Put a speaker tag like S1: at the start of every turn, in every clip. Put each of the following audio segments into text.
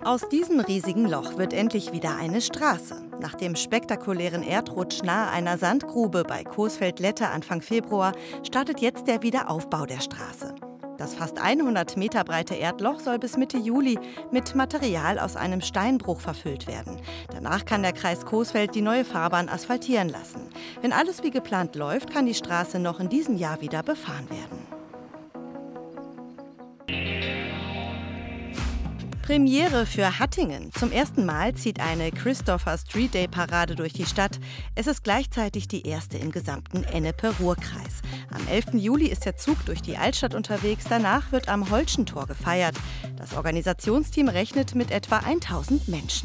S1: Aus diesem riesigen Loch wird endlich wieder eine Straße. Nach dem spektakulären Erdrutsch nahe einer Sandgrube bei Coesfeld-Lette Anfang Februar startet jetzt der Wiederaufbau der Straße. Das fast 100 Meter breite Erdloch soll bis Mitte Juli mit Material aus einem Steinbruch verfüllt werden. Danach kann der Kreis Coesfeld die neue Fahrbahn asphaltieren lassen. Wenn alles wie geplant läuft, kann die Straße noch in diesem Jahr wieder befahren werden. Premiere für Hattingen. Zum ersten Mal zieht eine Christopher Street Day Parade durch die Stadt. Es ist gleichzeitig die erste im gesamten Ennepe-Ruhr-Kreis. Am 11. Juli ist der Zug durch die Altstadt unterwegs. Danach wird am Holschentor gefeiert. Das Organisationsteam rechnet mit etwa 1000 Menschen.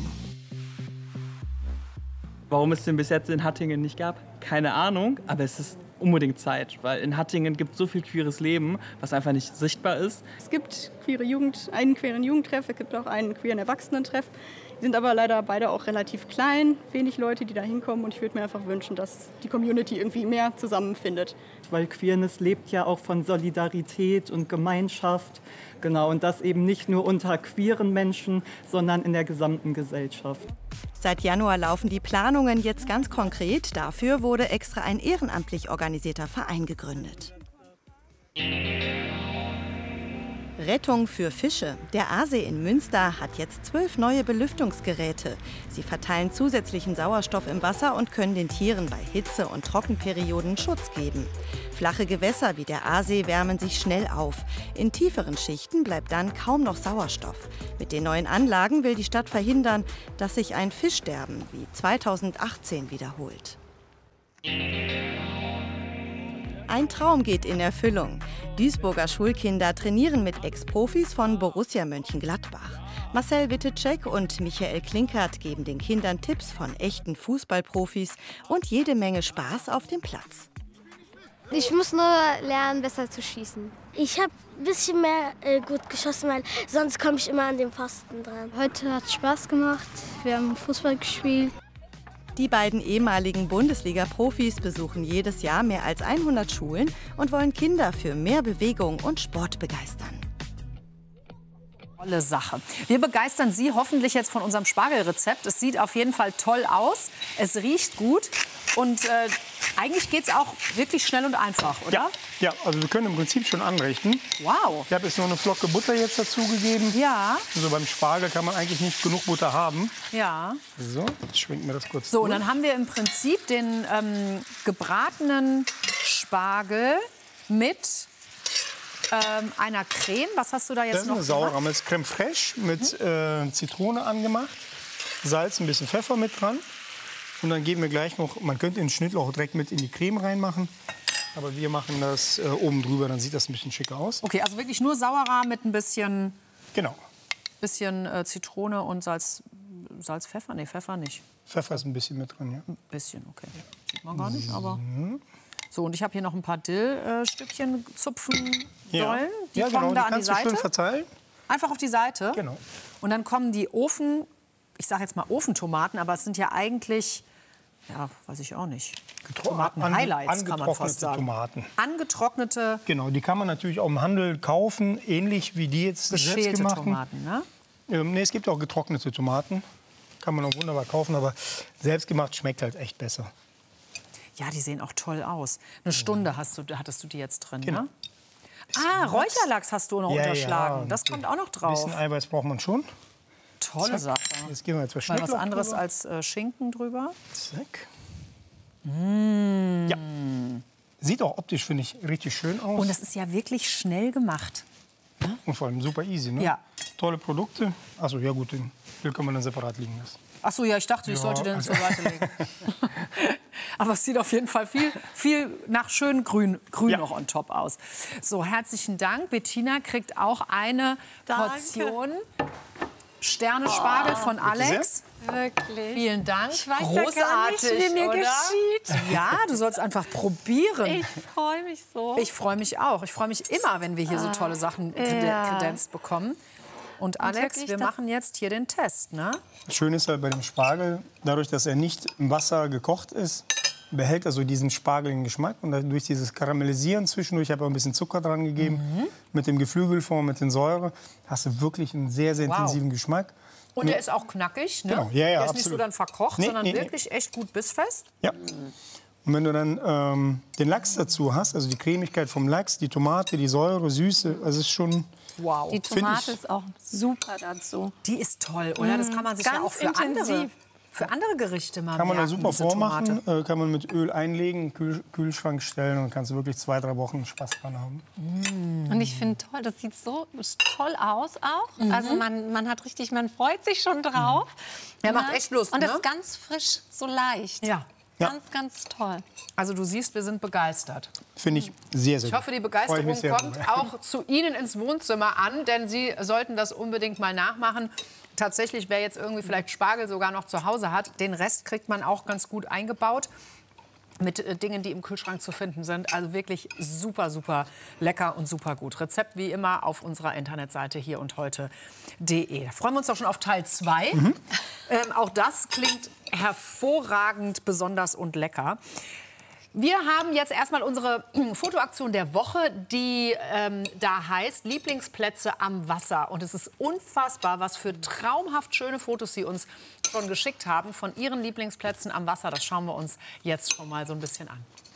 S2: Warum es den bis jetzt in Hattingen nicht gab, keine Ahnung. Aber es ist unbedingt Zeit, weil in Hattingen gibt es so viel queeres Leben, was einfach nicht sichtbar ist.
S3: Es gibt einen queeren Jugendtreff, es gibt auch einen queeren Erwachsenentreff. Die sind aber leider beide auch relativ klein, wenig Leute, die da hinkommen. Und ich würde mir einfach wünschen, dass die Community irgendwie mehr zusammenfindet.
S4: Weil Queerness lebt ja auch von Solidarität und Gemeinschaft. Genau, und das eben nicht nur unter queeren Menschen, sondern in der gesamten Gesellschaft.
S1: Seit Januar laufen die Planungen jetzt ganz konkret. Dafür wurde extra ein ehrenamtlich organisierter Verein gegründet. Rettung für Fische. Der Aasee in Münster hat jetzt 12 neue Belüftungsgeräte. Sie verteilen zusätzlichen Sauerstoff im Wasser und können den Tieren bei Hitze- und Trockenperioden Schutz geben. Flache Gewässer wie der Aasee wärmen sich schnell auf. In tieferen Schichten bleibt dann kaum noch Sauerstoff. Mit den neuen Anlagen will die Stadt verhindern, dass sich ein Fischsterben wie 2018 wiederholt. Ein Traum geht in Erfüllung. Duisburger Schulkinder trainieren mit Ex-Profis von Borussia Mönchengladbach. Marcel Wittecek und Michael Klinkert geben den Kindern Tipps von echten Fußballprofis und jede Menge Spaß auf dem Platz.
S5: Ich muss nur lernen, besser zu schießen.
S6: Ich habe ein bisschen mehr gut geschossen, weil sonst komme ich immer an den Pfosten dran.
S5: Heute hat es Spaß gemacht. Wir haben Fußball gespielt.
S1: Die beiden ehemaligen Bundesliga-Profis besuchen jedes Jahr mehr als 100 Schulen und wollen Kinder für mehr Bewegung und Sport begeistern.
S7: Tolle Sache. Wir begeistern Sie hoffentlich jetzt von unserem Spargelrezept. Es sieht auf jeden Fall toll aus. Es riecht gut. Und eigentlich geht es auch wirklich schnell und einfach, oder?
S8: Ja, also wir können im Prinzip schon anrichten.
S7: Wow.
S8: Ich habe jetzt nur eine Flocke Butter jetzt dazugegeben.
S7: Ja.
S8: Also beim Spargel kann man eigentlich nicht genug Butter haben.
S7: Ja.
S8: So, jetzt schwenken wir das kurz
S7: So,
S8: durch.
S7: und dann haben wir im Prinzip den gebratenen Spargel mit einer Creme. Was hast du da jetzt
S8: das ist
S7: noch
S8: eine Sauerrammels Creme Fraiche mit Zitrone angemacht. Salz, ein bisschen Pfeffer mit dran. Und dann geben wir gleich noch, man könnte den Schnittlauch direkt mit in die Creme reinmachen. Aber wir machen das oben drüber, dann sieht das ein bisschen schicker aus.
S7: Okay, also wirklich nur Sauerrahm mit ein bisschen,
S8: genau.
S7: bisschen Zitrone und Salz, Pfeffer? Nee, Pfeffer nicht.
S8: Pfeffer ist ein bisschen mit dran, ja.
S7: Ein bisschen, okay. Sieht man gar nicht, aber... So, und ich habe hier noch ein paar Dillstückchen zupfen sollen. Die kommen da an die Seite.
S8: Schön verteilen.
S7: Einfach auf die Seite.
S8: Genau.
S7: Und dann kommen die ich sage jetzt mal Ofentomaten, aber es sind ja eigentlich, ja, weiß ich auch nicht, Tomaten-Highlights, kann man fast sagen.
S8: Tomaten.
S7: Angetrocknete.
S8: Genau, die kann man natürlich auch im Handel kaufen, ähnlich wie die jetzt
S7: geschälte Tomaten, ne?
S8: Nee, es gibt auch getrocknete Tomaten. Kann man auch wunderbar kaufen, aber selbstgemacht schmeckt halt echt besser.
S7: Ja, die sehen auch toll aus. Eine Stunde hattest du die jetzt drin,
S8: genau.
S7: Ne? Räucherlachs hast du noch unterschlagen.
S8: Ja,
S7: das kommt auch noch drauf.
S8: Ein bisschen Eiweiß braucht man schon.
S7: Tolle Sache.
S8: Jetzt geben wir jetzt
S7: mal was anderes drüber. Als Schinken drüber.
S8: Zack. Ja. Sieht auch optisch, finde ich, richtig schön aus.
S7: Und das ist ja wirklich schnell gemacht.
S8: Ne? Und vor allem super easy, ne?
S7: Ja.
S8: Tolle Produkte. Achso, ja gut, den kann man dann separat liegen lassen.
S7: Ach so, ja, ich dachte, ich sollte den zur Seite legen. Aber es sieht auf jeden Fall viel nach schön grün noch on top aus. So, herzlichen Dank. Bettina kriegt auch eine Portion Sterne-Spargel von Alex.
S9: Wirklich.
S7: Vielen Dank.
S9: Ich weiß
S7: großartig,
S9: ja gar nicht, wie mir
S7: oder?
S9: geschieht.
S7: Ja, du sollst einfach probieren.
S9: Ich freue mich so.
S7: Ich freue mich auch. Ich freue mich immer, wenn wir hier so tolle Sachen kredenzt bekommen. Und Alex, wir machen jetzt hier den Test, ne?
S8: Schön ist halt bei dem Spargel, dadurch, dass er nicht im Wasser gekocht ist, behält also diesen spargeligen Geschmack. Und durch dieses Karamellisieren zwischendurch, ich habe auch ein bisschen Zucker dran gegeben, mit dem Geflügelfond, mit den Säure, hast du wirklich einen sehr, sehr intensiven Geschmack.
S7: Und der ist auch knackig, ne?
S8: Genau. Ja,
S7: der ist
S8: absolut.
S7: nicht so dann verkocht, sondern wirklich echt gut bissfest.
S8: Ja. Und wenn du dann den Lachs dazu hast, also die Cremigkeit vom Lachs, die Tomate, die Säure, Süße, also es ist schon...
S7: Wow.
S9: Die Tomate ist auch super dazu.
S7: Die ist toll, oder? Das kann man sich ja auch für andere Gerichte mal
S8: Kann man da
S7: merken,
S8: super
S7: diese
S8: vormachen,
S7: Tomate.
S8: kann man mit Öl einlegen, Kühlschrank stellen und kannst du wirklich 2-3 Wochen Spaß dran haben.
S9: Und ich finde toll, das sieht so toll aus auch. Also man hat richtig, man freut sich schon drauf.
S7: Ja, macht echt Lust,
S9: Und
S7: ne?
S9: das ist ganz frisch, so leicht.
S7: Ja.
S9: Ganz, ganz toll.
S7: Also du siehst, wir sind begeistert.
S8: Finde ich sehr, sehr
S7: Ich hoffe, die Begeisterung kommt auch zu Ihnen ins Wohnzimmer an, denn Sie sollten das unbedingt mal nachmachen. Tatsächlich, wer jetzt irgendwie vielleicht Spargel sogar noch zu Hause hat, den Rest kriegt man auch ganz gut eingebaut mit Dingen, die im Kühlschrank zu finden sind. Also wirklich super, super lecker und super gut. Rezept wie immer auf unserer Internetseite hier und heute.de. Da freuen wir uns doch schon auf Teil 2. Auch das klingt hervorragend, besonders und lecker. Wir haben jetzt erstmal unsere Fotoaktion der Woche, die da heißt Lieblingsplätze am Wasser. Und es ist unfassbar, was für traumhaft schöne Fotos Sie uns schon geschickt haben von Ihren Lieblingsplätzen am Wasser. Das schauen wir uns jetzt schon mal so ein bisschen an.